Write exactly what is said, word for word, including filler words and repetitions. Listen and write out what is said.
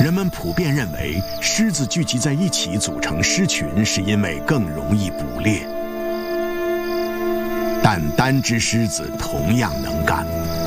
人们普遍认为狮子聚集在一起组成狮群，是因为更容易捕猎。但单只狮子同样能干，